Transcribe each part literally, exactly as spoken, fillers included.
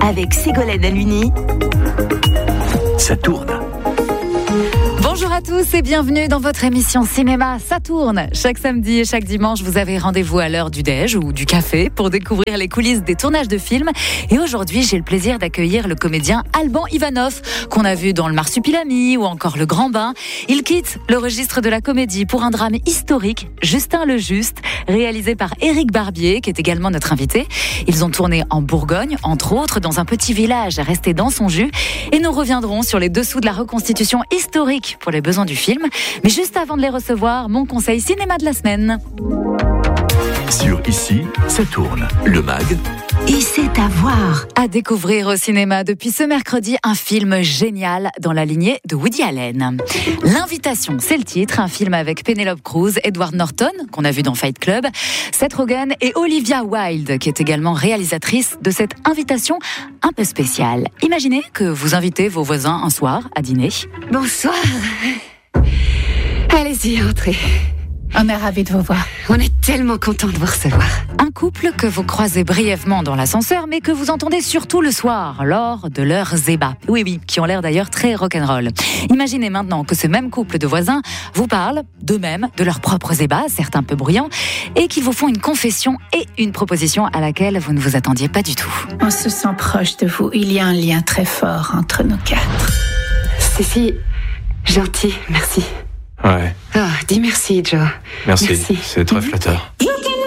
avec Ségolène Aluni. Ça tourne. Bonjour à tous et bienvenue dans votre émission Cinéma, ça tourne. Chaque samedi et chaque dimanche, vous avez rendez-vous à l'heure du déj ou du café pour découvrir les coulisses des tournages de films. Et aujourd'hui, j'ai le plaisir d'accueillir le comédien Alban Ivanov, qu'on a vu dans Le Marsupilami ou encore Le Grand Bain. Il quitte le registre de la comédie pour un drame historique, Justin le Juste, réalisé par Éric Barbier, qui est également notre invité. Ils ont tourné en Bourgogne, entre autres, dans un petit village resté dans son jus. Et nous reviendrons sur les dessous de la reconstitution historique pour les besoins du film. Mais juste avant de les recevoir, mon conseil cinéma de la semaine. Sur Ici, ça tourne. Le mag. Et c'est à voir. À découvrir au cinéma depuis ce mercredi, un film génial dans la lignée de Woody Allen. L'Invitation, c'est le titre, un film avec Penelope Cruz, Edward Norton, qu'on a vu dans Fight Club, Seth Rogen et Olivia Wilde, qui est également réalisatrice de cette invitation un peu spéciale. Imaginez que vous invitez vos voisins un soir à dîner. Bonsoir. Allez-y, entrez. On est ravis de vous voir. On est tellement contents de vous recevoir. Un couple que vous croisez brièvement dans l'ascenseur, mais que vous entendez surtout le soir, lors de leurs ébats. Oui, oui, qui ont l'air d'ailleurs très rock'n'roll. Imaginez maintenant que ce même couple de voisins vous parle d'eux-mêmes, de leurs propres ébats, certes un peu bruyants, et qu'ils vous font une confession et une proposition à laquelle vous ne vous attendiez pas du tout. On se sent proche de vous. Il y a un lien très fort entre nous quatre. C'est si gentil, merci. Ouais. Oh, dis merci, Joe. Merci, merci. C'est très flatteur.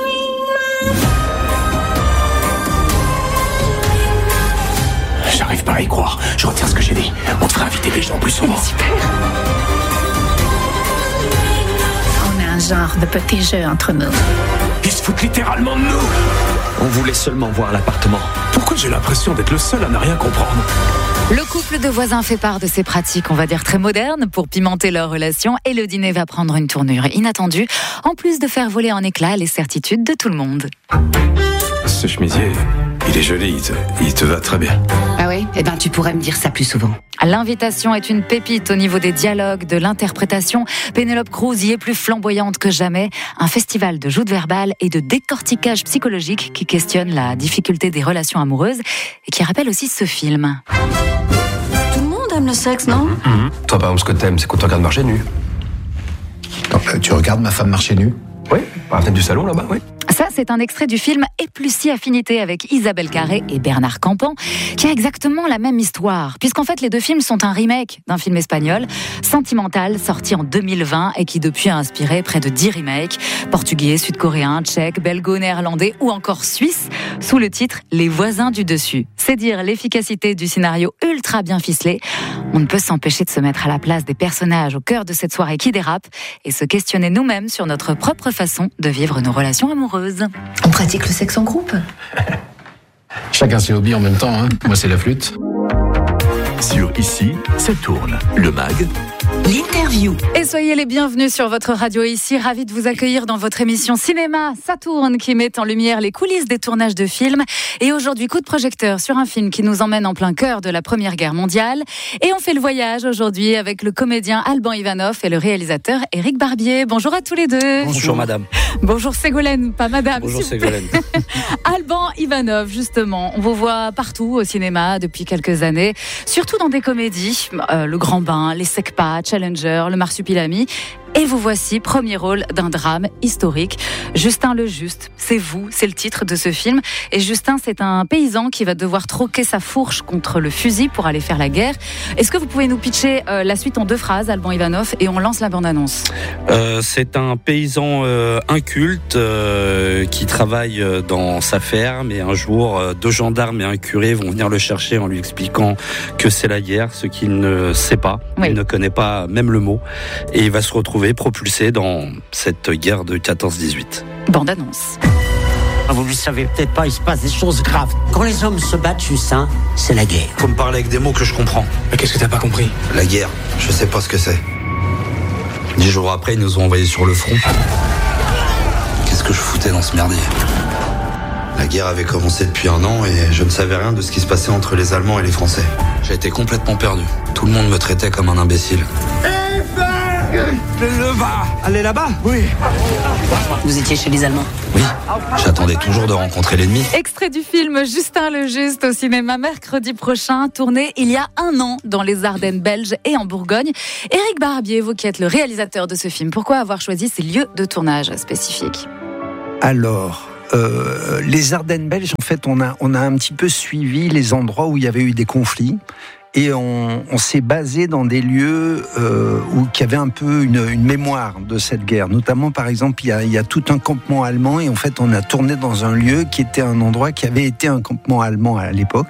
J'arrive pas à y croire. Je retire ce que j'ai dit. On devrait inviter les gens plus souvent. Super. On a un genre de petit jeu entre nous. Ils se foutent littéralement de nous. On voulait seulement voir l'appartement. Pourquoi j'ai l'impression d'être le seul à ne rien comprendre? Le couple de voisins fait part de ses pratiques, on va dire très modernes, pour pimenter leur relation, et le dîner va prendre une tournure inattendue, en plus de faire voler en éclats les certitudes de tout le monde. Ce chemisier, il est joli, il te, il te va très bien. Ah oui? Eh ben, tu pourrais me dire ça plus souvent. L'Invitation est une pépite au niveau des dialogues, de l'interprétation. Penelope Cruz y est plus flamboyante que jamais. Un festival de joutes verbales et de décortiquage psychologique qui questionne la difficulté des relations amoureuses et qui rappelle aussi ce film. Tout le monde aime le sexe, non? Mmh. Toi, par exemple, ce que t'aimes, c'est qu'on te regarde marcher nu. Non, euh, tu regardes ma femme marcher nue? Oui, par la fenêtre du salon, là-bas, oui. Ça, c'est un extrait du film Et plus si affinité avec Isabelle Carré et Bernard Campan, qui a exactement la même histoire, puisqu'en fait, les deux films sont un remake d'un film espagnol, Sentimental, sorti en deux mille vingt et qui depuis a inspiré près de dix remakes, portugais, sud-coréens, tchèques, belgo-néerlandais ou encore suisses, sous le titre Les voisins du dessus. C'est dire l'efficacité du scénario ultra bien ficelé. On ne peut s'empêcher de se mettre à la place des personnages au cœur de cette soirée qui dérape et se questionner nous-mêmes sur notre propre façon de vivre nos relations amoureuses. On pratique le sexe en groupe? Chacun ses hobbies en même temps, hein. Moi, c'est la flûte. Sur Ici, ça tourne. Le mag. L'interview. Et soyez les bienvenus sur votre radio Ici, ravi de vous accueillir dans votre émission Cinéma, ça tourne, qui met en lumière les coulisses des tournages de films. Et aujourd'hui, coup de projecteur sur un film qui nous emmène en plein cœur de la Première Guerre mondiale. Et on fait le voyage aujourd'hui avec le comédien Alban Ivanov et le réalisateur Éric Barbier. Bonjour à tous les deux. Bonjour, madame. Bonjour Ségolène, pas madame. Bonjour, Ségolène. Alban Ivanov, justement, on vous voit partout au cinéma depuis quelques années, surtout dans des comédies, euh, Le Grand Bain, Les Secpas, Challenger, Le Marsupilami. Et vous voici, premier rôle d'un drame historique, Justin le Juste. C'est vous, c'est le titre de ce film. Et Justin, c'est un paysan qui va devoir troquer sa fourche contre le fusil pour aller faire la guerre. Est-ce que vous pouvez nous pitcher euh, la suite en deux phrases, Alban Ivanov, et on lance la bande-annonce? euh, C'est un paysan euh, inculte euh, qui travaille dans sa ferme, et un jour, euh, deux gendarmes et un curé vont venir le chercher en lui expliquant que c'est la guerre, ce qu'il ne sait pas. Oui. Il ne connaît pas même le mot. Et il va se retrouver propulsé dans cette guerre de quatorze dix-huit. Bande-annonce. Vous ne le savez peut-être pas, il se passe des choses graves. Quand les hommes se battent, Justin, c'est la guerre. Faut me parler avec des mots que je comprends. Mais qu'est-ce que t'as pas compris? La guerre, je sais pas ce que c'est. Dix jours après, ils nous ont envoyés sur le front. Qu'est-ce que je foutais dans ce merdier? La guerre avait commencé depuis un an et je ne savais rien de ce qui se passait entre les Allemands et les Français. J'ai été complètement perdu. Tout le monde me traitait comme un imbécile. Le bas. Allez là-bas. Oui. Vous étiez chez les Allemands? Oui. J'attendais toujours de rencontrer l'ennemi. Extrait du film Justin le Juste au cinéma mercredi prochain, tourné il y a un an dans les Ardennes belges et en Bourgogne. Éric Barbier, vous qui êtes le réalisateur de ce film, pourquoi avoir choisi ces lieux de tournage spécifiques? Alors, euh, les Ardennes belges, en fait, on a, on a un petit peu suivi les endroits où il y avait eu des conflits. Et on, on s'est basé dans des lieux euh, où qui avaient un peu une, une mémoire de cette guerre. Notamment, par exemple, il y, a, il y a tout un campement allemand et en fait, on a tourné dans un lieu qui était un endroit qui avait été un campement allemand à l'époque.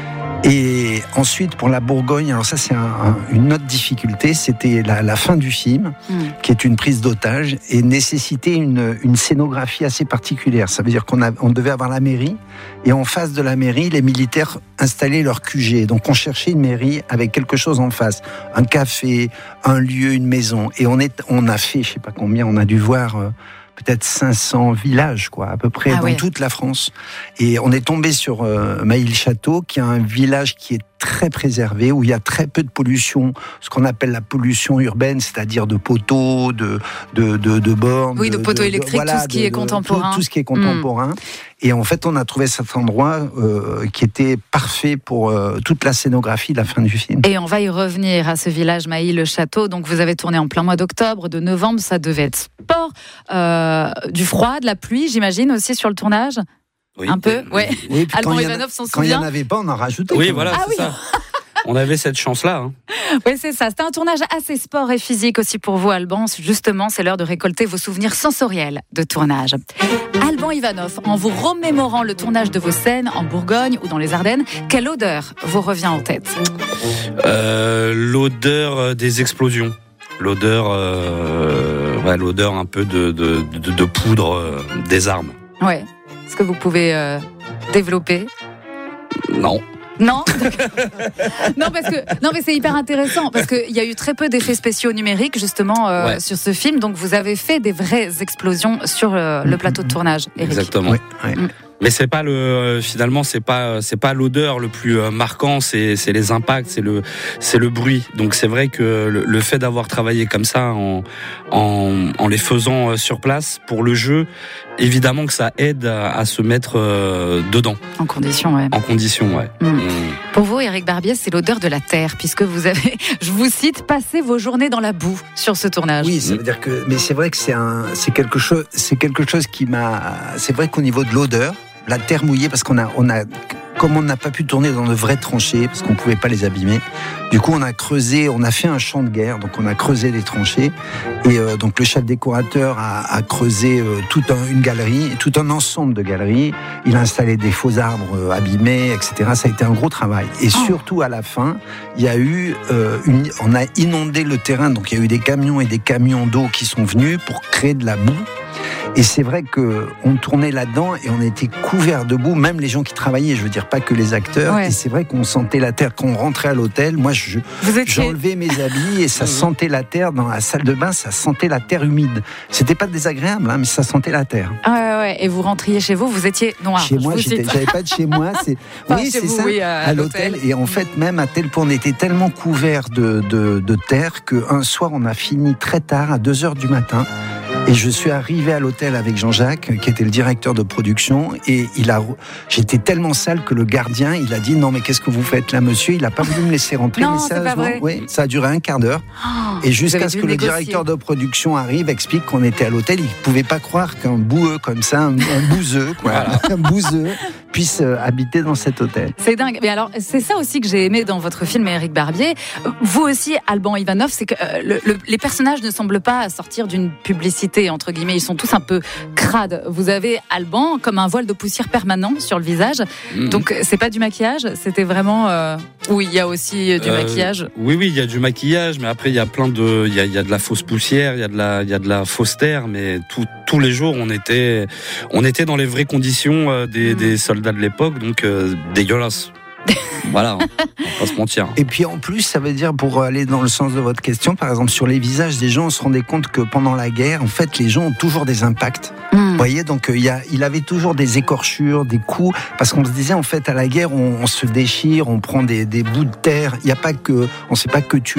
Et ensuite, pour la Bourgogne, alors ça c'est un, un, une autre difficulté, c'était la, la fin du film, mmh. qui est une prise d'otage et nécessitait une, une scénographie assez particulière. Ça veut dire qu'on a, on devait avoir la mairie et en face de la mairie, les militaires installaient leur Q G. Donc on cherchait une mairie avec quelque chose en face, un café, un lieu, une maison. Et on, est, on a fait, je sais pas combien, on a dû voir... Euh, peut-être cinq cents villages, quoi, à peu près, ah dans oui. toute la France. Et on est tombé sur euh, Mailly-le-Château, qui est un village qui est très préservé, où il y a très peu de pollution, ce qu'on appelle la pollution urbaine, c'est-à-dire de poteaux, de, de, de, de bornes. Oui, de, de poteaux de, électriques, de, voilà, tout ce qui de, est contemporain. Tout, tout ce qui est contemporain. Mmh. Et en fait, on a trouvé cet endroit euh, qui était parfait pour euh, toute la scénographie de la fin du film. Et on va y revenir à ce village Mailly-le-Château. Donc, vous avez tourné en plein mois d'octobre, de novembre, ça devait être sport, euh, du froid, de la pluie, j'imagine, aussi sur le tournage. Oui. Un peu, ouais. Oui, Alban Ivanov s'en souvient. Quand il n'y en avait pas, on en rajoutait. Oui, voilà, ah, c'est oui. ça. On avait cette chance-là. Hein. Oui, c'est ça. C'était un tournage assez sport et physique aussi pour vous, Alban. Justement, c'est l'heure de récolter vos souvenirs sensoriels de tournage. Alban Ivanov, en vous remémorant le tournage de vos scènes en Bourgogne ou dans les Ardennes, quelle odeur vous revient en tête ? euh, L'odeur des explosions. L'odeur, euh, ouais, l'odeur un peu de, de, de, de poudre euh, des armes. Ouais. Est-ce que vous pouvez euh, développer ? Non. Non, non parce que non mais c'est hyper intéressant parce qu'il y a eu très peu d'effets spéciaux numériques justement euh, ouais. sur ce film, donc vous avez fait des vraies explosions sur euh, le plateau de tournage. Éric. Exactement. Oui, oui. Mmh. Mais c'est pas le finalement c'est pas c'est pas l'odeur le plus marquant, c'est c'est les impacts, c'est le c'est le bruit. Donc c'est vrai que le, le fait d'avoir travaillé comme ça en en en les faisant sur place pour le jeu, évidemment que ça aide à, à se mettre euh, dedans. En condition, ouais. En condition, ouais. Mmh. Mmh. Pour vous, Éric Barbier, c'est l'odeur de la terre, puisque vous avez, je vous cite, passé vos journées dans la boue sur ce tournage. Oui, ça veut dire que, mais c'est vrai que c'est un, c'est quelque chose, c'est quelque chose qui m'a, c'est vrai qu'au niveau de l'odeur, la terre mouillée, parce qu'on a, on a, comme on n'a pas pu tourner dans de vraies tranchées, parce qu'on pouvait pas les abîmer, du coup on a creusé, on a fait un champ de guerre, donc on a creusé des tranchées, et euh, donc le chef décorateur a, a creusé euh, toute un, une galerie, tout un ensemble de galeries, il a installé des faux arbres euh, abîmés, et cetera. Ça a été un gros travail. Et oh. surtout à la fin, il y a eu, euh, une, on a inondé le terrain, donc il y a eu des camions et des camions d'eau qui sont venus pour créer de la boue. Et c'est vrai qu'on tournait là-dedans et on était couverts de boue, même les gens qui travaillaient, je veux dire pas que les acteurs. Ouais. Et c'est vrai qu'on sentait la terre. Quand on rentrait à l'hôtel, moi je, j'enlevais mes habits et ça sentait la terre dans la salle de bain, ça sentait la terre humide. C'était pas désagréable, hein, mais ça sentait la terre. Ah ouais, ouais. Et vous rentriez chez vous, vous étiez noir. Chez moi, j'avais pas de chez moi. C'est... Enfin, oui, c'est vous, ça, oui, à, à l'hôtel. l'hôtel. Et en fait, même à tel point, on était tellement couverts de, de, de terre qu'un soir, on a fini très tard, à deux heures du matin. Et je suis arrivé à l'hôtel avec Jean-Jacques, qui était le directeur de production, et il a, j'étais tellement sale que le gardien, il a dit non mais qu'est-ce que vous faites là, monsieur ? Il a pas voulu me laisser rentrer. Non, mais c'est pas vrai. Oui, ça a duré un quart d'heure. Oh, et jusqu'à ce que négocier. Le directeur de production arrive, explique qu'on était à l'hôtel, il pouvait pas croire qu'un boueux comme ça, un, un bouseux, quoi, voilà. un bouseux puisse euh, habiter dans cet hôtel. C'est dingue. Mais alors, c'est ça aussi que j'ai aimé dans votre film, Éric Barbier. Vous aussi, Alban Ivanov, c'est que euh, le, le, les personnages ne semblent pas sortir d'une publicité, entre guillemets. Ils sont tous un peu crades. Vous avez Alban comme un voile de poussière permanent sur le visage. Mmh. Donc, c'est pas du maquillage, c'était vraiment... Euh... Oui, il y a aussi du euh, maquillage. Oui, oui, il y a du maquillage, mais après, il y a plein de... Il y a, il y a de la fausse poussière, il y a de la, il y a de la fausse terre, mais tout, tous les jours, on était, on était dans les vraies conditions euh, des, mmh. des soldats de l'époque, donc euh, dégueulasse. Voilà, on va pas se mentir. Et puis en plus, ça veut dire, pour aller dans le sens de votre question, par exemple, sur les visages des gens, on se rendait compte que pendant la guerre, en fait, les gens ont toujours des impacts. Mmh. Vous voyez, donc il y a, il avait toujours des écorchures, des coups, parce qu'on se disait, en fait, à la guerre, on, on se déchire, on prend des, des bouts de terre. Il n'y a pas que, on ne sait pas que tuer.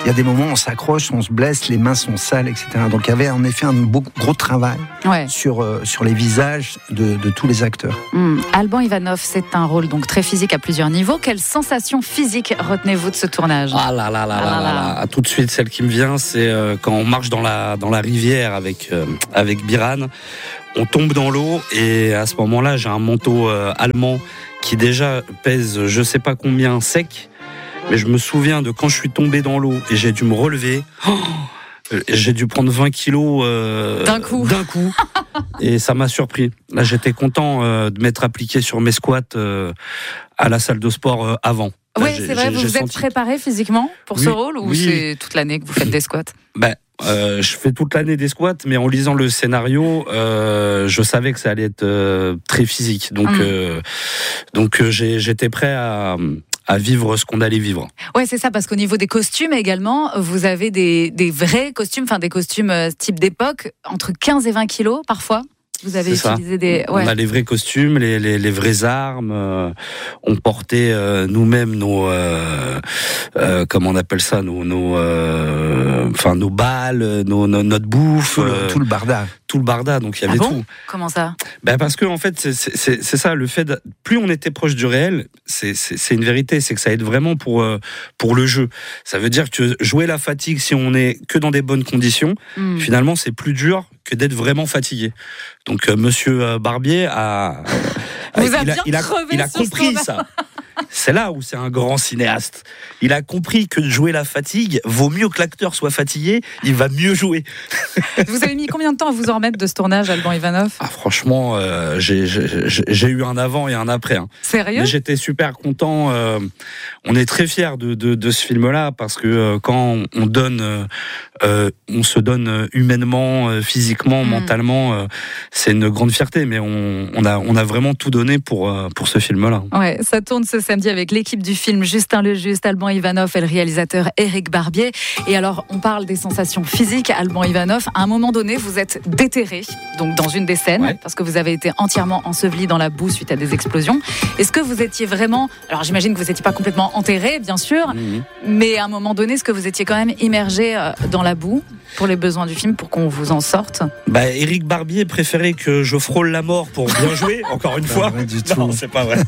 il y a des moments où on s'accroche, on se blesse, les mains sont sales, et cetera. Donc il y avait en effet un beau, gros travail ouais. sur, euh, sur les visages de, de tous les acteurs. Mmh. Alban Ivanov, c'est un rôle donc très physique à plusieurs niveaux. Quelles sensations physiques retenez-vous de ce tournage ? Ah là là là, ah là, là, là là. Tout de suite, celle qui me vient, c'est euh, quand on marche dans la, dans la rivière avec, euh, avec Biran. On tombe dans l'eau et à ce moment-là, j'ai un manteau euh, allemand qui déjà pèse je sais pas combien sec. Mais je me souviens de quand je suis tombé dans l'eau et j'ai dû me relever. Oh, j'ai dû prendre vingt kilos euh, d'un coup. D'un coup. Et ça m'a surpris. Là, j'étais content euh, de m'être appliqué sur mes squats euh, à la salle de sport euh, avant. Oui, c'est vrai, vous vous êtes préparé physiquement pour oui, ce rôle ou oui. c'est toute l'année que vous faites des squats ? Ben, euh, je fais toute l'année des squats, mais en lisant le scénario, euh, je savais que ça allait être euh, très physique. Donc, mmh. euh, donc euh, j'ai, j'étais prêt à, à vivre ce qu'on allait vivre. Ouais, c'est ça, parce qu'au niveau des costumes également, vous avez des, des vrais costumes, enfin des costumes euh, type d'époque, entre quinze et vingt kilos parfois. Vous avez c'est utilisé ça. des. Ouais. On a les vrais costumes, les, les, les vraies armes. Euh, on portait euh, nous-mêmes nos, euh, euh, comment on appelle ça, nos, nos, euh, enfin nos balles, nos, nos, notre bouffe, tout le, euh, tout le barda, tout le barda. Donc il y avait ah bon tout. Comment ça ? Ben parce que en fait, c'est, c'est, c'est ça. Le fait, de, plus on était proche du réel, c'est, c'est, c'est une vérité, c'est que ça aide vraiment pour euh, pour le jeu. Ça veut dire que jouer la fatigue, si on est que dans des bonnes conditions, mmh. finalement, c'est plus dur que d'être vraiment fatigué. Donc euh, Monsieur euh, Barbier a, Vous a, a il bien a, il a, crevé il a sur compris son... ça. C'est là où c'est un grand cinéaste. Il a compris que de jouer la fatigue vaut mieux que l'acteur soit fatigué. Il va mieux jouer. Vous avez mis combien de temps à vous en remettre de ce tournage, Alban Ivanov ? Ah, franchement, euh, j'ai, j'ai, j'ai eu un avant et un après. Hein. Sérieux ? Mais j'étais super content. Euh, on est très fiers de, de, de ce film-là parce que euh, quand on donne, euh, on se donne humainement, euh, physiquement, mmh. mentalement. Euh, c'est une grande fierté. Mais on, on a, on a vraiment tout donné pour euh, pour ce film-là. Ouais, ça tourne ce samedi avec l'équipe du film Justin Lejuste, Alban Ivanov et le réalisateur Éric Barbier. Et alors, on parle des sensations physiques. Alban Ivanov, à un moment donné, vous êtes déterré, donc dans une des scènes, ouais. parce que vous avez été entièrement enseveli dans la boue suite à des explosions. Est-ce que vous étiez vraiment... Alors, j'imagine que vous n'étiez pas complètement enterré, bien sûr, mmh. mais à un moment donné, est-ce que vous étiez quand même immergé dans la boue pour les besoins du film, pour qu'on vous en sorte ? Bah, Éric Barbier préférait que je frôle la mort pour bien jouer, encore une fois. Du non, tout. c'est pas vrai.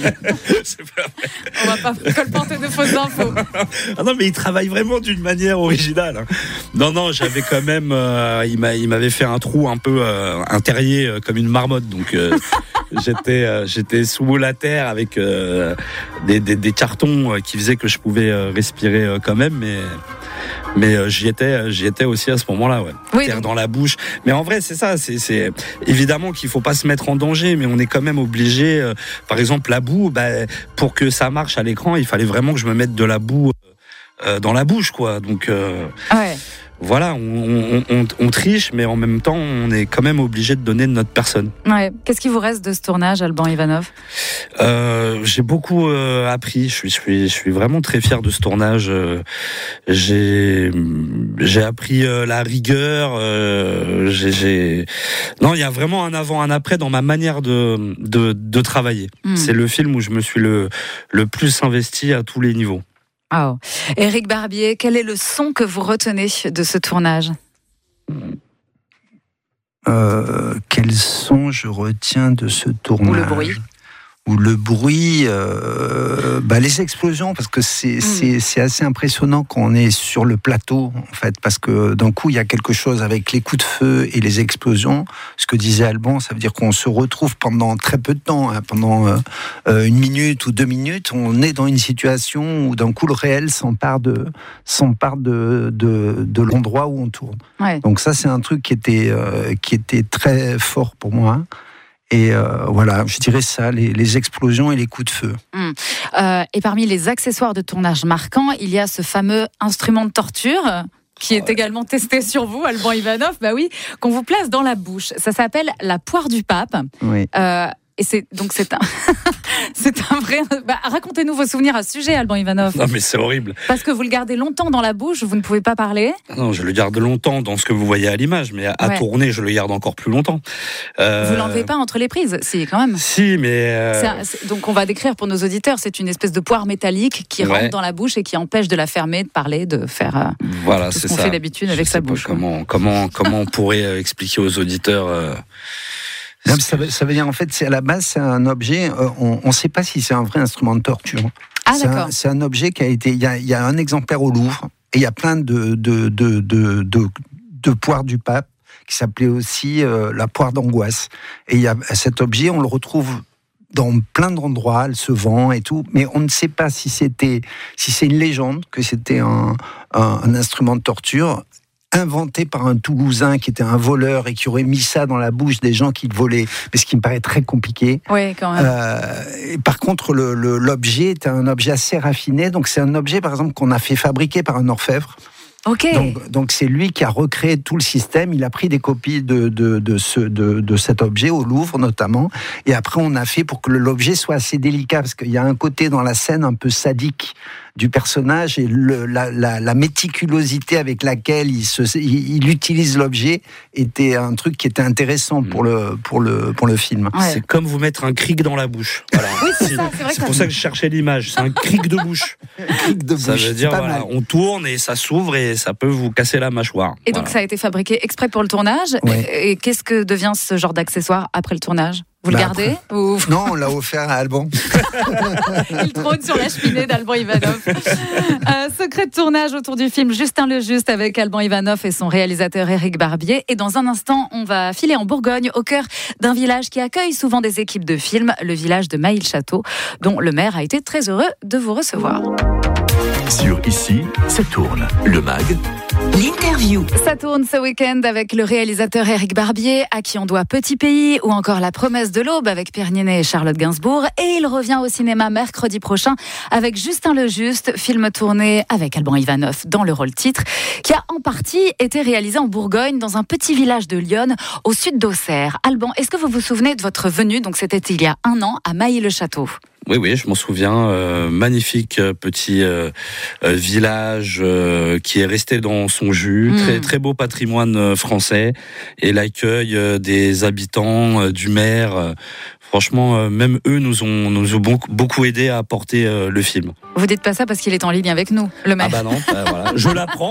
C'est pas vrai. On va pas colporter de fausses infos. Ah non, mais il travaille vraiment d'une manière originale. Non, non, j'avais quand même... Euh, il, m'a, il m'avait fait un trou un peu euh, un terrier euh, comme une marmotte, donc... Euh, J'étais, euh, j'étais sous la terre avec euh, des, des, des cartons euh, qui faisaient que je pouvais euh, respirer euh, quand même, mais mais euh, j'y étais, j'y étais aussi à ce moment-là, ouais. Oui, terre donc... dans la bouche. Mais en vrai, c'est ça, c'est, c'est évidemment qu'il faut pas se mettre en danger, mais on est quand même obligé. Euh, par exemple, la boue, bah, pour que ça marche à l'écran, il fallait vraiment que je me mette de la boue euh, dans la bouche, quoi. Donc. Euh, ouais. Voilà, on, on, on, on triche, mais en même temps, on est quand même obligé de donner de notre personne. Ouais. Qu'est-ce qui vous reste de ce tournage, Alban Ivanov ? euh, J'ai beaucoup euh, appris. Je suis, je suis, je suis vraiment très fier de ce tournage. Euh, j'ai, j'ai appris euh, la rigueur. Euh, j'ai, j'ai... Non, il y a vraiment un avant, un après dans ma manière de, de, de travailler. Mmh. C'est le film où je me suis le, le plus investi à tous les niveaux. Oh. Éric Barbier, quel est le son que vous retenez de ce tournage ? euh, Quel son je retiens de ce tournage ? Ou le bruit ? Ou le bruit, euh, bah les explosions, parce que c'est, mmh. c'est, c'est assez impressionnant quand on est sur le plateau, en fait, parce que d'un coup, il y a quelque chose avec les coups de feu et les explosions. Ce que disait Alban, ça veut dire qu'on se retrouve pendant très peu de temps, hein, pendant euh, une minute ou deux minutes, on est dans une situation où d'un coup, le réel s'empare de, s'empare de, de, de l'endroit où on tourne. Ouais. Donc ça, c'est un truc qui était, euh, qui était très fort pour moi, hein. Et euh, voilà, je dirais ça, les, les explosions et les coups de feu. Mmh. Euh, et parmi les accessoires de tournage marquants, il y a ce fameux instrument de torture qui est également testé sur vous, Alban Ivanov, bah oui, qu'on vous place dans la bouche. Ça s'appelle la poire du pape. Oui. Euh, et c'est donc c'est un, c'est C'est un vrai. Bah, racontez-nous vos souvenirs à ce sujet, Alban Ivanov. Non, mais c'est horrible. Parce que vous le gardez longtemps dans la bouche, vous ne pouvez pas parler. Non, je le garde longtemps dans ce que vous voyez à l'image, mais à, à Ouais. tourner, je le garde encore plus longtemps. Euh... Vous l'enlevez pas entre les prises, si, quand même. Si, mais. Euh... C'est un- c'est- donc, on va décrire pour nos auditeurs, c'est une espèce de poire métallique qui Ouais. rentre dans la bouche et qui empêche de la fermer, de parler, de faire euh, Voilà, tout ce c'est qu'on ça. fait d'habitude Je avec sais sa pas bouche. Comment, comment, comment on pourrait euh, expliquer aux auditeurs euh... Non, mais ça, veut, ça veut dire, en fait, c'est à la base, c'est un objet, euh, on ne sait pas si c'est un vrai instrument de torture. Ah, c'est d'accord. un, c'est un objet qui a été. Il y a, il y a un exemplaire au Louvre, et il y a plein de, de, de, de, de, de poires du pape, qui s'appelait aussi euh, la poire d'angoisse. Et il y a cet objet, on le retrouve dans plein d'endroits, elle se vend et tout, mais on ne sait pas si c'était, si c'est une légende, que c'était un, un, un instrument de torture inventé par un Toulousain qui était un voleur et qui aurait mis ça dans la bouche des gens qui le volaient, mais ce qui me paraît très compliqué. Oui, quand même. Euh, et par contre, le, le, l'objet est un objet assez raffiné, donc c'est un objet, par exemple, qu'on a fait fabriquer par un orfèvre. Ok. Donc, donc c'est lui qui a recréé tout le système. Il a pris des copies de, de, de, ce, de, de cet objet au Louvre notamment. Et après, on a fait pour que l'objet soit assez délicat, parce qu'il y a un côté dans la scène un peu sadique du personnage et le, la, la, la méticulosité avec laquelle il, se, il, il utilise l'objet était un truc qui était intéressant pour le, pour le, pour le film. Ouais. C'est comme vous mettre un cric dans la bouche. Voilà. Oui, c'est ça, c'est vrai C'est que pour ça- ça que je cherchais l'image. C'est un cric de bouche. Cric de Ça bouche, veut c'est dire, pas voilà, mal. on tourne et ça s'ouvre et ça peut vous casser la mâchoire. Et donc, Voilà. ça a été fabriqué exprès pour le tournage. Ouais. Et, et qu'est-ce que devient ce genre d'accessoire après le tournage? Vous Bah, le gardez ou... Non, on l'a offert à Alban. Il trône sur la cheminée d'Alban Ivanov. Euh, secret de tournage autour du film Justin le Juste avec Alban Ivanov et son réalisateur Éric Barbier. Et dans un instant, on va filer en Bourgogne, au cœur d'un village qui accueille souvent des équipes de films, le village de Maille-Château, dont le maire a été très heureux de vous recevoir. Sur Ici, ça tourne. Le mag, L'interview. Ça tourne ce week-end avec le réalisateur Éric Barbier, à qui on doit Petit Pays, ou encore La Promesse de l'Aube avec Pierre Ninet et Charlotte Gainsbourg. Et il revient au cinéma mercredi prochain avec Justin le Juste, film tourné avec Alban Ivanov dans le rôle titre, qui a en partie été réalisé en Bourgogne, dans un petit village de Lyon, au sud d'Auxerre. Alban, est-ce que vous vous souvenez de votre venue, donc c'était il y a un an, à Maille-le-Château? Oui, oui, je m'en souviens. Euh, magnifique euh, petit euh, euh, village euh, qui est resté dans son jus. Mmh. Très, très beau patrimoine euh, français. Et l'accueil euh, des habitants, euh, du maire. Euh, franchement, euh, même eux nous ont, nous ont beaucoup, beaucoup aidé à apporter euh, le film. Vous dites pas ça parce qu'il est en ligne avec nous, le maire. Ah bah non, bah voilà, je l'apprends.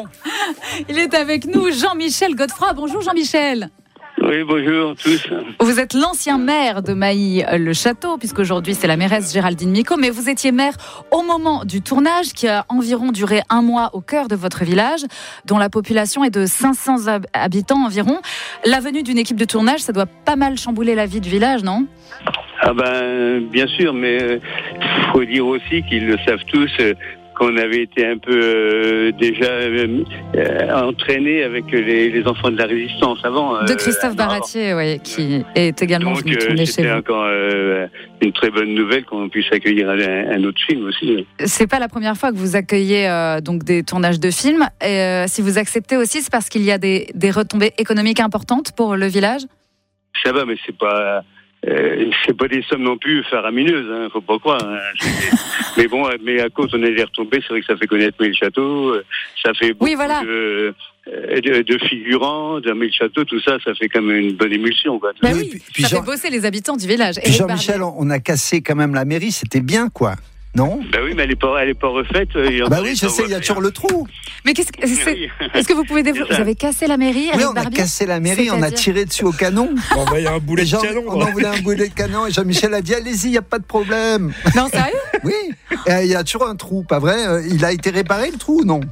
Il est avec nous, Jean-Michel Godefroy. Bonjour Jean-Michel. Oui, bonjour tous. Vous êtes l'ancien maire de Maille-le-Château, puisqu'aujourd'hui c'est la mairesse Géraldine Micot, mais vous étiez maire au moment du tournage, qui a environ duré un mois au cœur de votre village, dont la population est de cinq cents habitants environ. La venue d'une équipe de tournage, ça doit pas mal chambouler la vie du village, non ? Ah ben, bien sûr, mais il faut dire aussi qu'ils le savent tous, euh, qu'on avait été un peu euh, déjà euh, euh, entraînés avec les, les enfants de la résistance avant. Euh, de Christophe Baratier, oui, qui est également donc, venu euh, tourner chez c'était vous. encore euh, une très bonne nouvelle qu'on puisse accueillir un, un autre film aussi. C'est pas la première fois que vous accueillez euh, donc des tournages de films. Et, euh, si vous acceptez aussi, c'est parce qu'il y a des, des retombées économiques importantes pour le village ? Ça va, mais c'est pas... Euh, c'est pas des sommes non plus faramineuses, hein, faut pas croire. Hein. Mais bon, mais à cause on est des retombées, c'est vrai que ça fait connaître Maille-le-Château, ça fait beaucoup oui, voilà. de, de, de figurants, de Maille-le-Château, tout ça, ça fait comme une bonne émulsion. Quoi. Bah Oui, oui, puis- puis ça Jean- fait bosser les habitants du village. Puis Éric Jean-Michel, Barbier. on a cassé quand même la mairie, c'était bien, quoi. Non? Bah oui, mais elle est pas, elle est pas refaite. il y en Bah a oui, des je sais, il y a pas toujours le trou. Mais qu'est-ce que c'est- Oui. Est-ce que vous pouvez développer ? C'est ça. Vous avez cassé la mairie, Oui, Éric on a Barbier ? cassé la mairie, on a C'est-à-dire tiré dessus au canon. On va y avoir un boulet Et de Jean- canon. on en voulait un boulet de canon et Jean-Michel a dit allez-y, il n'y a pas de problème. Non, sérieux ? Oui, et il y a toujours un trou, pas vrai? Il a été réparé le trou ou non?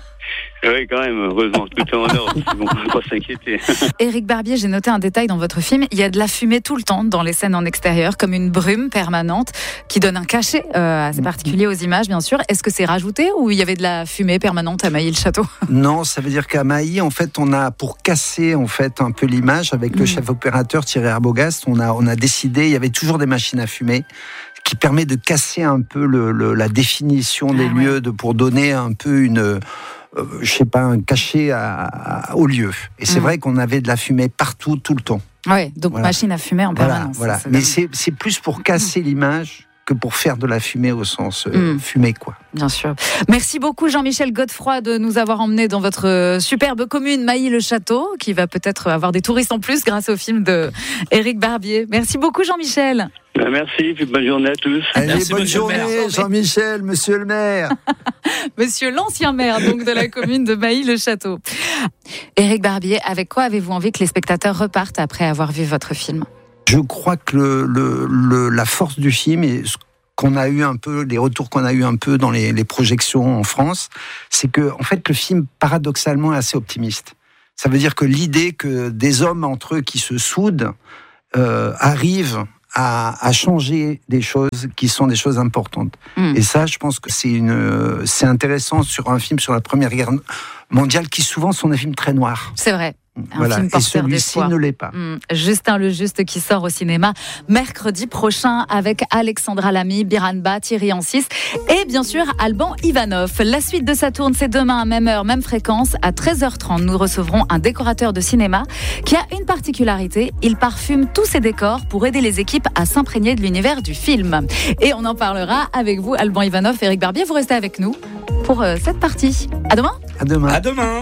Oui, quand même, heureusement, tout est en ordre. Bon, on ne va pas s'inquiéter. Éric Barbier, j'ai noté un détail dans votre film. Il y a de la fumée tout le temps dans les scènes en extérieur, comme une brume permanente qui donne un cachet euh, assez particulier aux images, bien sûr. Est-ce que c'est rajouté ou il y avait de la fumée permanente à Maille-le-Château ? Non, ça veut dire qu'à Mailly, en fait, on a, pour casser en fait un peu l'image, avec le chef opérateur Thierry Arbogast, on a, on a décidé, il y avait toujours des machines à fumer, qui permet de casser un peu le, le, la définition des Ah ouais. lieux, de, pour donner un peu une... Euh, je sais pas, un cachet à, à, au lieu. Et c'est Mm. vrai qu'on avait de la fumée partout, tout le temps. Oui, donc Voilà. machine à fumer en Voilà, permanence. voilà. ça, Mais donne- c'est, c'est plus pour casser l'image que pour faire de la fumée au sens euh, mmh. fumée, quoi. Bien sûr. Merci beaucoup Jean-Michel Godefroy de nous avoir emmenés dans votre superbe commune Mailly-le-Château, qui va peut-être avoir des touristes en plus grâce au film de Éric Barbier. Merci beaucoup Jean-Michel. Merci, puis bonne journée à tous. Allez, Merci, bonne journée Jean-Michel, monsieur le maire. Monsieur l'ancien maire donc de la commune de Mailly-le-Château. Éric Barbier, avec quoi avez-vous envie que les spectateurs repartent après avoir vu votre film ? Je crois que le, le, le, la force du film et ce qu'on a eu un peu, les retours qu'on a eu un peu dans les, les projections en France, c'est que en fait le film paradoxalement est assez optimiste. Ça veut dire que l'idée que des hommes entre eux qui se soudent euh, arrivent à, à changer des choses qui sont des choses importantes. Mmh. Et ça, je pense que c'est une, c'est intéressant sur un film sur la Première Guerre mondiale qui souvent sont des films très noirs. C'est vrai. Un voilà. film porteur et celui-ci d'espoir. ne l'est pas. Mmh. Justin le Juste qui sort au cinéma mercredi prochain avec Alexandra Lamy, Biran Ba, Thierry Ansys et bien sûr Alban Ivanov. La suite de Saturne, c'est demain à même heure, même fréquence. À treize heures trente, nous recevrons un décorateur de cinéma qui a une particularité. Il parfume tous ses décors pour aider les équipes à s'imprégner de l'univers du film. Et on en parlera avec vous, Alban Ivanov et Éric Barbier. Vous restez avec nous pour euh, cette partie. À demain. À demain. À demain.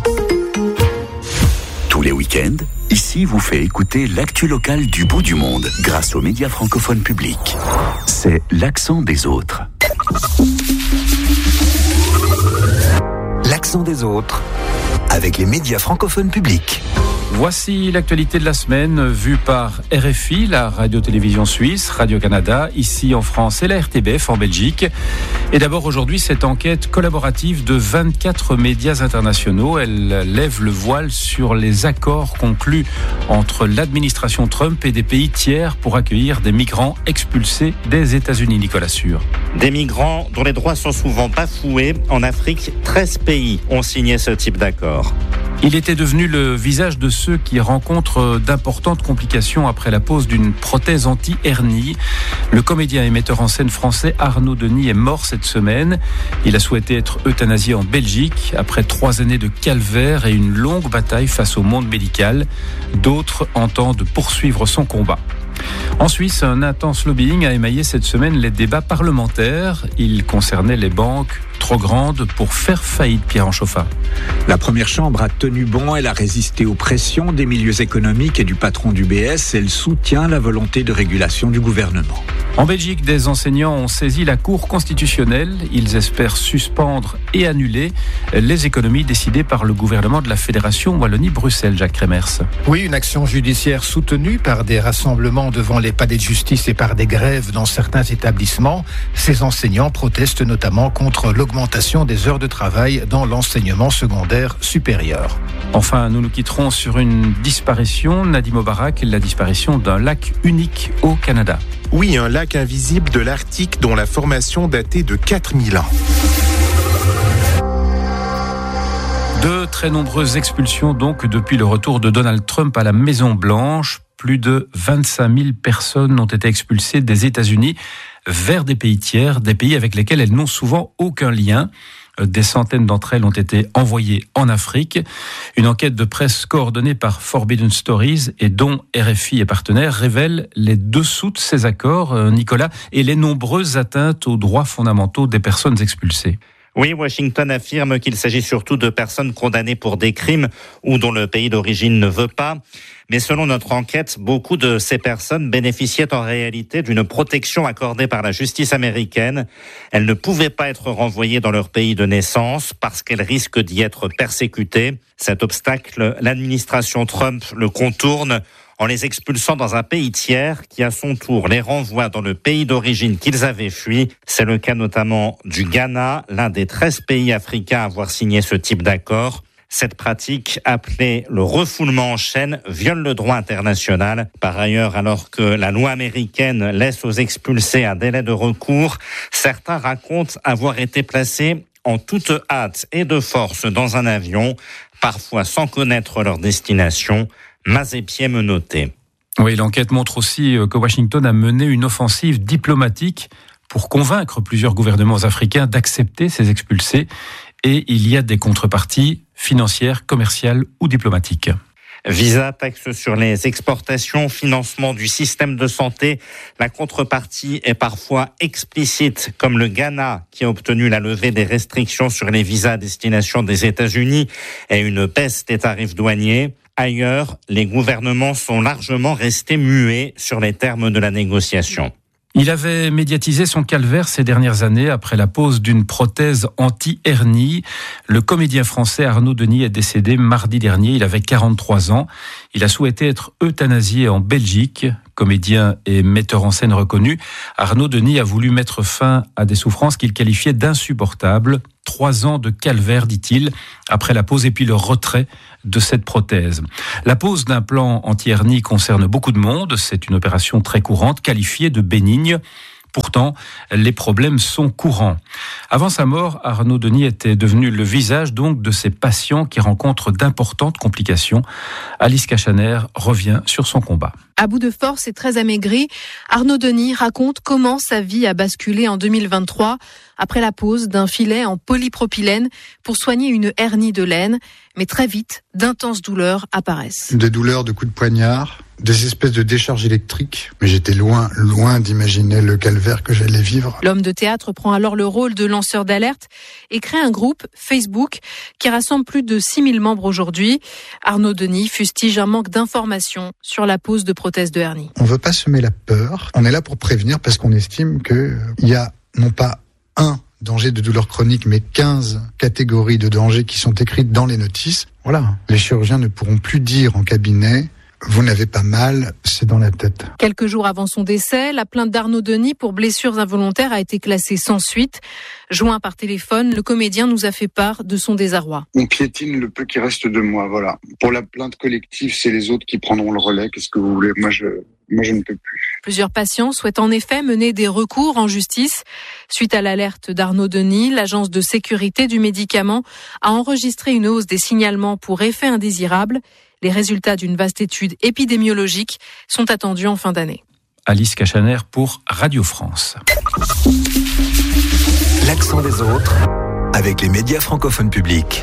Tous les week-ends, ici vous fait écouter l'actu locale du bout du monde grâce aux médias francophones publics. C'est l'accent des autres. L'accent des autres avec les médias francophones publics. Voici l'actualité de la semaine vue par R F I, la radio-télévision suisse, Radio-Canada, ici en France et la R T B F en Belgique. Et d'abord aujourd'hui, cette enquête collaborative de vingt-quatre médias internationaux. Elle lève le voile sur les accords conclus entre l'administration Trump et des pays tiers pour accueillir des migrants expulsés des États-Unis. Nicolas Sûr. Des migrants dont les droits sont souvent bafoués. En Afrique, treize pays ont signé ce type d'accord. Il était devenu le visage de ceux qui rencontrent d'importantes complications après la pose d'une prothèse anti-hernie. Le comédien et metteur en scène français Arnaud Denis est mort cette semaine. Il a souhaité être euthanasié en Belgique après trois années de calvaire et une longue bataille face au monde médical. D'autres entendent poursuivre son combat. En Suisse, un intense lobbying a émaillé cette semaine les débats parlementaires. Il concernait les banques trop grandes pour faire faillite. Pierre Anchoffat. La première chambre a tenu bon, elle a résisté aux pressions des milieux économiques et du patron du B S. Elle soutient la volonté de régulation du gouvernement. En Belgique, des enseignants ont saisi la Cour constitutionnelle. Ils espèrent suspendre et annuler les économies décidées par le gouvernement de la Fédération Wallonie-Bruxelles. Jacques Kremers. Oui, une action judiciaire soutenue par des rassemblements devant les palais de justice et par des grèves dans certains établissements. Ces enseignants protestent notamment contre l'augmentation des heures de travail dans l'enseignement secondaire supérieur. Enfin, nous nous quitterons sur une disparition. Nadim Obarak, la disparition d'un lac unique au Canada. Oui, un lac invisible de l'Arctique dont la formation datait de quatre mille ans. De très nombreuses expulsions donc depuis le retour de Donald Trump à la Maison-Blanche. Plus de vingt-cinq mille personnes ont été expulsées des États-Unis vers des pays tiers, des pays avec lesquels elles n'ont souvent aucun lien. Des centaines d'entre elles ont été envoyées en Afrique. Une enquête de presse coordonnée par Forbidden Stories et dont R F I est partenaire révèle les dessous de ces accords, Nicolas, et les nombreuses atteintes aux droits fondamentaux des personnes expulsées. Oui, Washington affirme qu'il s'agit surtout de personnes condamnées pour des crimes ou dont le pays d'origine ne veut pas. Mais selon notre enquête, beaucoup de ces personnes bénéficiaient en réalité d'une protection accordée par la justice américaine. Elles ne pouvaient pas être renvoyées dans leur pays de naissance parce qu'elles risquent d'y être persécutées. Cet obstacle, l'administration Trump le contourne en les expulsant dans un pays tiers qui, à son tour, les renvoie dans le pays d'origine qu'ils avaient fui. C'est le cas notamment du Ghana, l'un des treize pays africains à avoir signé ce type d'accord. Cette pratique, appelée le refoulement en chaîne, viole le droit international. Par ailleurs, alors que la loi américaine laisse aux expulsés un délai de recours, certains racontent avoir été placés en toute hâte et de force dans un avion, parfois sans connaître leur destination. Mazépied menotté. Oui, l'enquête montre aussi que Washington a mené une offensive diplomatique pour convaincre plusieurs gouvernements africains d'accepter ces expulsés. Et il y a des contreparties financières, commerciales ou diplomatiques. Visa, taxe sur les exportations, financement du système de santé. La contrepartie est parfois explicite, comme le Ghana qui a obtenu la levée des restrictions sur les visas à destination des États-Unis et une baisse des tarifs douaniers. Ailleurs, les gouvernements sont largement restés muets sur les termes de la négociation. Il avait médiatisé son calvaire ces dernières années après la pose d'une prothèse anti-hernie. Le comédien français Arnaud Denis est décédé mardi dernier. Il avait quarante-trois ans. Il a souhaité être euthanasié en Belgique. Comédien et metteur en scène reconnu, Arnaud Denis a voulu mettre fin à des souffrances qu'il qualifiait d'insupportables. Trois ans de calvaire, dit-il, après la pose et puis le retrait de cette prothèse. La pose d'un plan anti-hernie concerne beaucoup de monde. C'est une opération très courante, qualifiée de bénigne. Pourtant, les problèmes sont courants. Avant sa mort, Arnaud Denis était devenu le visage donc de ces patients qui rencontrent d'importantes complications. Alice Cachaner revient sur son combat. À bout de force et très amaigri, Arnaud Denis raconte comment sa vie a basculé en deux mille vingt-trois après la pose d'un filet en polypropylène pour soigner une hernie de l'aine. Mais très vite, d'intenses douleurs apparaissent. Des douleurs de coups de poignard, des espèces de décharges électriques. Mais j'étais loin, loin d'imaginer le calvaire que j'allais vivre. L'homme de théâtre prend alors le rôle de lanceur d'alerte et crée un groupe Facebook qui rassemble plus de six mille membres aujourd'hui. Arnaud Denis fustige un manque d'informations sur la pose de prothèse de hernie. On ne veut pas semer la peur. On est là pour prévenir parce qu'on estime qu'il y a non pas un danger de douleur chronique, mais quinze catégories de dangers qui sont écrites dans les notices. Voilà. Les chirurgiens ne pourront plus dire en cabinet « Vous n'avez pas mal, c'est dans la tête ». Quelques jours avant son décès, la plainte d'Arnaud Denis pour blessures involontaires a été classée sans suite. Joint par téléphone, le comédien nous a fait part de son désarroi. On piétine le peu qui reste de moi, voilà. Pour la plainte collective, c'est les autres qui prendront le relais. Qu'est-ce que vous voulez ? Moi, je... Moi, je ne peux plus. Plusieurs patients souhaitent en effet mener des recours en justice. Suite à l'alerte d'Arnaud Denis, l'agence de sécurité du médicament a enregistré une hausse des signalements pour effets indésirables. Les résultats d'une vaste étude épidémiologique sont attendus en fin d'année. Alice Cachaner pour Radio France. L'accent des autres avec les médias francophones publics.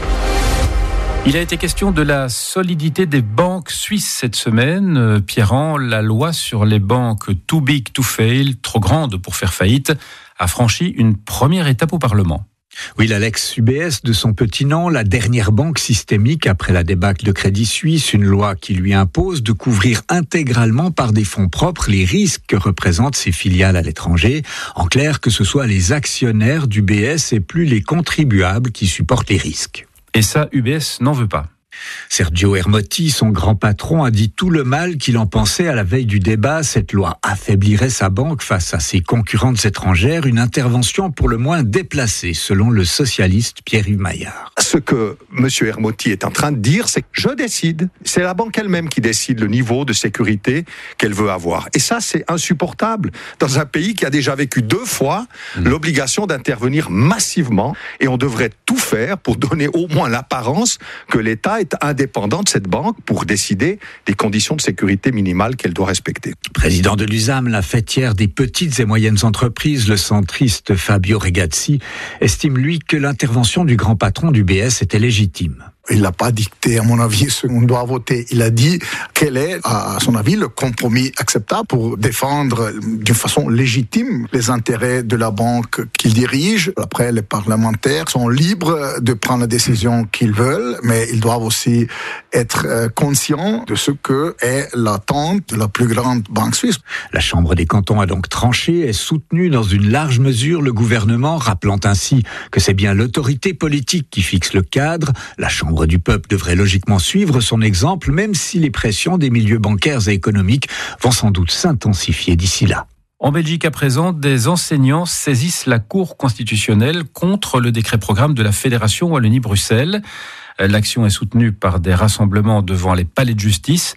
Il a été question de la solidité des banques suisses cette semaine. Pierran, la loi sur les banques too big to fail, trop grandes pour faire faillite, a franchi une première étape au Parlement. Oui, l'Alex U B S de son petit nom, la dernière banque systémique après la débâcle de Crédit Suisse, une loi qui lui impose de couvrir intégralement par des fonds propres les risques que représentent ses filiales à l'étranger. En clair, que ce soit les actionnaires d'U B S et plus les contribuables qui supportent les risques. Et ça, U B S n'en veut pas. Sergio Ermotti, son grand patron, a dit tout le mal qu'il en pensait à la veille du débat. Cette loi affaiblirait sa banque face à ses concurrentes étrangères. Une intervention pour le moins déplacée, selon le socialiste Pierre-Yves Maillard. Ce que M. Ermotti est en train de dire, c'est que je décide. C'est la banque elle-même qui décide le niveau de sécurité qu'elle veut avoir. Et ça, c'est insupportable dans un pays qui a déjà vécu deux fois mmh. l'obligation d'intervenir massivement. Et on devrait tout faire pour donner au moins l'apparence que l'État est indépendant de cette banque pour décider des conditions de sécurité minimales qu'elle doit respecter. Président de l'U S A M, la fêtière des petites et moyennes entreprises, le centriste Fabio Regazzi, estime lui que l'intervention du grand patron du B S était légitime. Il n'a pas dicté, à mon avis, ce qu'on doit voter. Il a dit quel est, à son avis, le compromis acceptable pour défendre d'une façon légitime les intérêts de la banque qu'il dirige. Après, les parlementaires sont libres de prendre la décision qu'ils veulent, mais ils doivent aussi être conscients de ce que est l'attente de la plus grande banque suisse. La Chambre des cantons a donc tranché et soutenu dans une large mesure le gouvernement, rappelant ainsi que c'est bien l'autorité politique qui fixe le cadre. La Chambre du peuple devrait logiquement suivre son exemple, même si les pressions des milieux bancaires et économiques vont sans doute s'intensifier d'ici là. En Belgique à présent, des enseignants saisissent la Cour constitutionnelle contre le décret-programme de la Fédération Wallonie-Bruxelles. L'action est soutenue par des rassemblements devant les palais de justice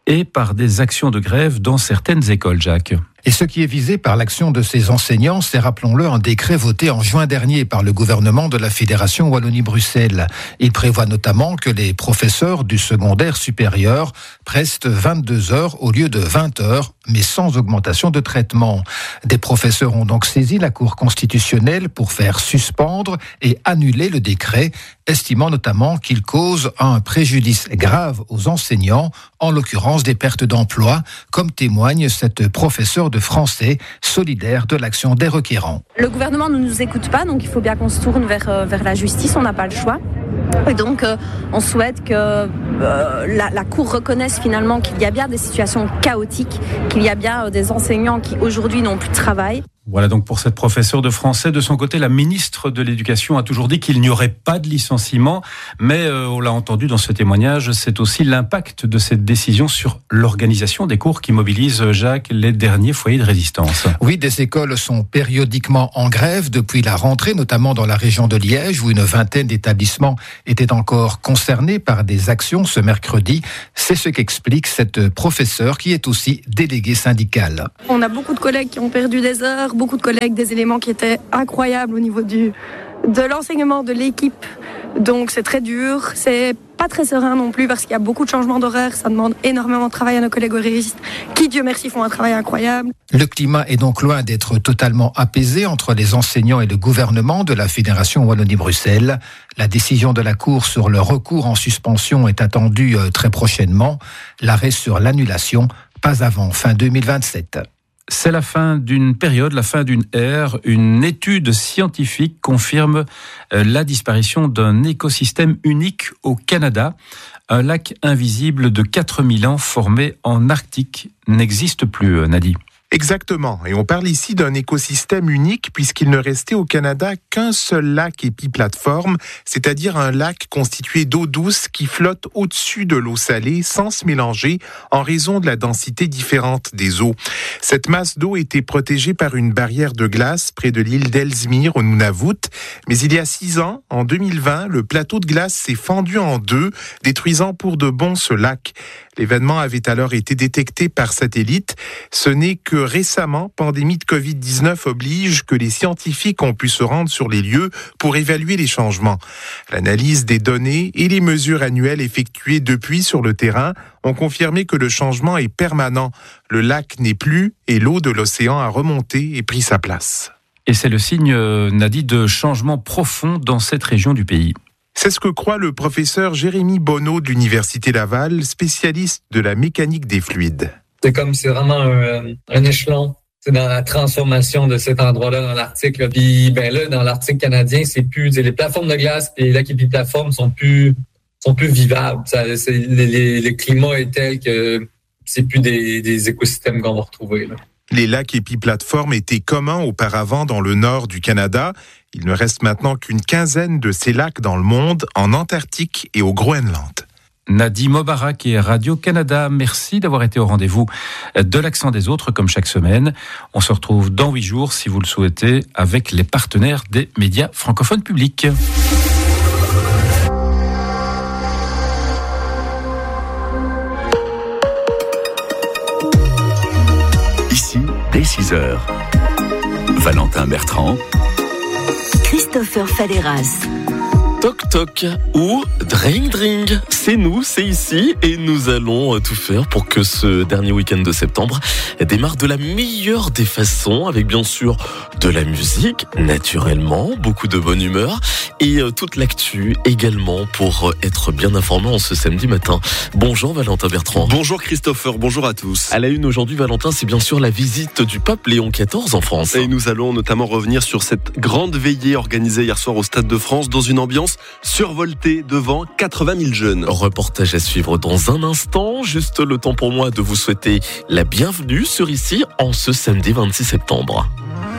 et par des actions de grève dans certaines écoles, Jacques. Et ce qui est visé par l'action de ces enseignants, c'est, rappelons-le, un décret voté en juin dernier par le gouvernement de la Fédération Wallonie-Bruxelles. Il prévoit notamment que les professeurs du secondaire supérieur prestent vingt-deux heures au lieu de vingt heures, mais sans augmentation de traitement. Des professeurs ont donc saisi la Cour constitutionnelle pour faire suspendre et annuler le décret, estimant notamment qu'il cause un préjudice grave aux enseignants, en l'occurrence des pertes d'emploi, comme témoigne cette professeure de français solidaire de l'action des requérants. Le gouvernement ne nous écoute pas, donc il faut bien qu'on se tourne vers, euh, vers la justice, on n'a pas le choix. Et donc euh, on souhaite que euh, la, la Cour reconnaisse finalement qu'il y a bien des situations chaotiques, qu'il y a bien euh, des enseignants qui aujourd'hui n'ont plus de travail. Voilà donc pour cette professeure de français. De son côté, la ministre de l'Éducation a toujours dit qu'il n'y aurait pas de licenciement, mais euh, on l'a entendu dans ce témoignage, c'est aussi l'impact de cette décision sur l'organisation des cours qui mobilise, Jacques, les derniers foyers de résistance. Oui, des écoles sont périodiquement en grève depuis la rentrée, notamment dans la région de Liège, où une vingtaine d'établissements étaient encore concernés par des actions ce mercredi. C'est ce qu'explique cette professeure qui est aussi déléguée syndicale. On a beaucoup de collègues qui ont perdu des heures, beaucoup de collègues, des éléments qui étaient incroyables au niveau du, de l'enseignement de l'équipe. Donc c'est très dur, c'est pas très serein non plus parce qu'il y a beaucoup de changements d'horaire, ça demande énormément de travail à nos collègues horaristes qui, Dieu merci, font un travail incroyable. Le climat est donc loin d'être totalement apaisé entre les enseignants et le gouvernement de la Fédération Wallonie-Bruxelles. La décision de la Cour sur le recours en suspension est attendue très prochainement. L'arrêt sur l'annulation, pas avant fin deux mille vingt-sept. C'est la fin d'une période, la fin d'une ère. Une étude scientifique confirme la disparition d'un écosystème unique au Canada. Un lac invisible de quatre mille ans formé en Arctique n'existe plus, Nadi. Exactement, et on parle ici d'un écosystème unique puisqu'il ne restait au Canada qu'un seul lac épiplateforme, c'est-à-dire un lac constitué d'eau douce qui flotte au-dessus de l'eau salée sans se mélanger en raison de la densité différente des eaux. Cette masse d'eau était protégée par une barrière de glace près de l'île d'Ellesmere au Nunavut, mais il y a six ans, en deux mille vingt, le plateau de glace s'est fendu en deux, détruisant pour de bon ce lac. L'événement avait alors été détecté par satellite. Ce n'est que récemment, pandémie de covid dix-neuf oblige, que les scientifiques ont pu se rendre sur les lieux pour évaluer les changements. L'analyse des données et les mesures annuelles effectuées depuis sur le terrain ont confirmé que le changement est permanent. Le lac n'est plus et l'eau de l'océan a remonté et pris sa place. Et c'est le signe, Nadi, de changement profond dans cette région du pays. C'est ce que croit le professeur Jérémy Bonneau de l'Université Laval, spécialiste de la mécanique des fluides. C'est comme c'est vraiment un, un échelon. C'est dans la transformation de cet endroit-là dans l'Arctique. Là. Puis ben là, dans l'Arctique canadien, c'est plus les plateformes de glace et les lacs épiplateformes sont plus sont plus vivables. Ça, c'est, les, le climat est tel que c'est plus des, des écosystèmes qu'on va retrouver. Là. Les lacs épiplateformes étaient communs auparavant dans le nord du Canada. Il ne reste maintenant qu'une quinzaine de ces lacs dans le monde, en Antarctique et au Groenland. Nadi Mobarak et Radio-Canada, merci d'avoir été au rendez-vous de l'accent des autres comme chaque semaine. On se retrouve dans huit jours, si vous le souhaitez, avec les partenaires des médias francophones publics. Ici, dès six heures, Valentin Bertrand, Christopher Faleras. Toc toc ou dring dring, c'est nous, c'est ici et nous allons tout faire pour que ce dernier week-end de septembre démarre de la meilleure des façons, avec bien sûr de la musique, naturellement, beaucoup de bonne humeur et toute l'actu également pour être bien informé en ce samedi matin. Bonjour Valentin Bertrand. Bonjour Christopher, bonjour à tous. À la une aujourd'hui, Valentin, c'est bien sûr la visite du pape Léon quatorze en France. Et nous allons notamment revenir sur cette grande veillée organisée hier soir au Stade de France dans une ambiance survoltée devant quatre-vingt mille jeunes. Reportage à suivre dans un instant. Juste le temps pour moi de vous souhaiter la bienvenue sur Ici en ce samedi vingt-six septembre.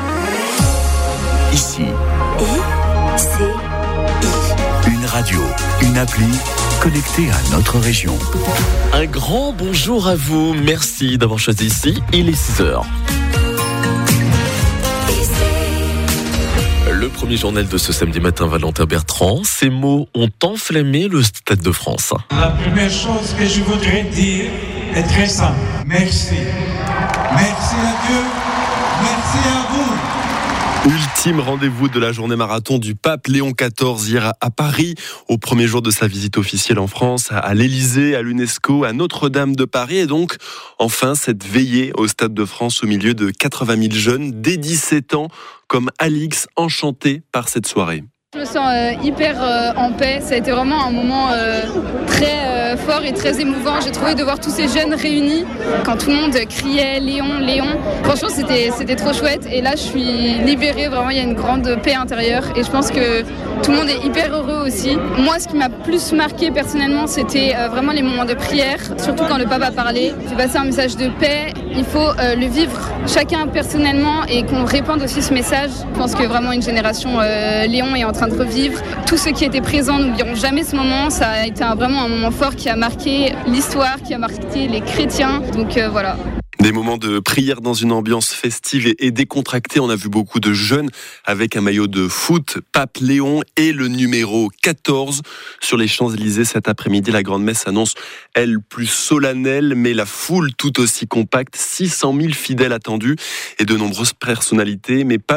Ici. I, C, I. Une radio, une appli connectée à notre région. Un grand bonjour à vous. Merci d'avoir choisi Ici. Il est six heures. Le premier journal de ce samedi matin, Valentin Bertrand. Ces mots ont enflammé le Stade de France. La première chose que je voudrais dire est très simple. Merci. Merci à Dieu. Merci à vous. Ultime rendez-vous de la journée marathon du pape Léon quatorze hier à Paris, au premier jour de sa visite officielle en France, à l'Élysée, à l'UNESCO, à Notre-Dame de Paris. Et donc, enfin, cette veillée au Stade de France au milieu de quatre-vingt mille jeunes dès dix-sept ans, comme Alix, enchanté par cette soirée. Je me sens euh, hyper euh, en paix. Ça a été vraiment un moment euh, très euh, fort et très émouvant. J'ai trouvé de voir tous ces jeunes réunis quand tout le monde criait Léon, Léon. Franchement, c'était, c'était trop chouette. Et là, je suis libérée. Vraiment, il y a une grande paix intérieure. Et je pense que tout le monde est hyper heureux aussi. Moi, ce qui m'a plus marqué personnellement, c'était euh, vraiment les moments de prière. Surtout quand le pape a parlé. J'ai passé un message de paix. Il faut euh, le vivre chacun personnellement et qu'on répande aussi ce message. Je pense que vraiment une génération euh, Léon est en train de revivre. Tous ceux qui étaient présents n'oublieront jamais ce moment. Ça a été un, vraiment un moment fort qui a marqué l'histoire, qui a marqué les chrétiens. Donc euh, voilà. Des moments de prière dans une ambiance festive et décontractée. On a vu beaucoup de jeunes avec un maillot de foot, Pape Léon et le numéro quatorze. Sur les Champs-Élysées cet après-midi, la grande messe annonce, elle, plus solennelle, mais la foule tout aussi compacte. six cent mille fidèles attendus et de nombreuses personnalités, mais pas